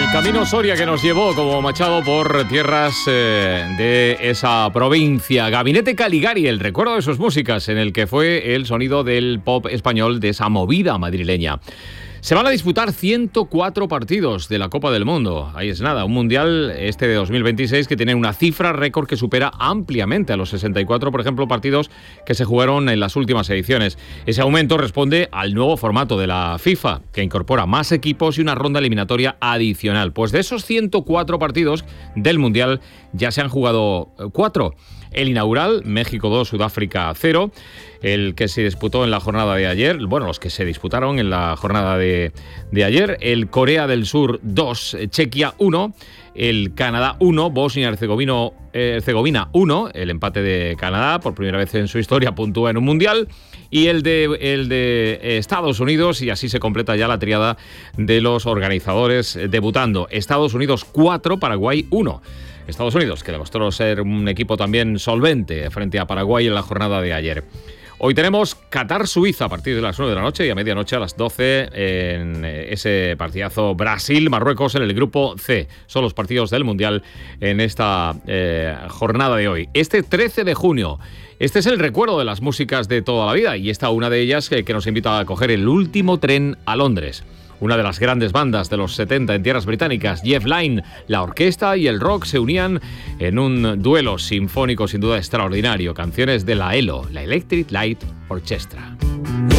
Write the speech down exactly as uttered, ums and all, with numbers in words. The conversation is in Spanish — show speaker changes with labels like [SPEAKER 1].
[SPEAKER 1] Camino Soria que nos llevó como Machado por tierras eh, de esa provincia. Gabinete Caligari, el recuerdo de sus músicas, en el que fue el sonido del pop español de esa movida madrileña. Se van a disputar ciento cuatro partidos de la Copa del Mundo. Ahí es nada, un mundial este de dos mil veintiséis que tiene una cifra récord que supera ampliamente a los sesenta y cuatro, por ejemplo, partidos que se jugaron en las últimas ediciones. Ese aumento responde al nuevo formato de la FIFA, que incorpora más equipos y una ronda eliminatoria adicional. Pues de esos ciento cuatro partidos del mundial ya se han jugado cuatro. El inaugural, México dos, Sudáfrica cero. El que se disputó en la jornada de ayer, bueno, los que se disputaron en la jornada de, de ayer. El Corea del Sur dos, Chequia uno. El Canadá uno, Bosnia-Herzegovina Herzegovina uno. El empate de Canadá, por primera vez en su historia, puntúa en un mundial. Y el de, el de Estados Unidos, y así se completa ya la triada de los organizadores debutando. Estados Unidos cuatro, Paraguay uno. Estados Unidos, que demostró ser un equipo también solvente frente a Paraguay en la jornada de ayer. Hoy tenemos Qatar-Suiza a partir de las nueve de la noche y a medianoche a las doce en ese partidazo Brasil-Marruecos en el grupo C. Son los partidos del Mundial en esta eh, jornada de hoy. Este trece de junio, este es el recuerdo de las músicas de toda la vida y esta una de ellas que, que nos invita a coger el último tren a Londres. Una de las grandes bandas de los setenta en tierras británicas, Jeff Lynne, la orquesta y el rock se unían en un duelo sinfónico sin duda extraordinario. Canciones de la E L O, la Electric Light Orchestra.